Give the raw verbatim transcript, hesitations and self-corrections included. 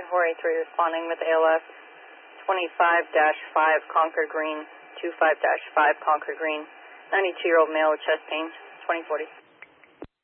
four eight three responding with A L S twenty-five dash five Concord Green, two five dash five Concord Green, ninety-two-year-old male with chest pain, twenty forty.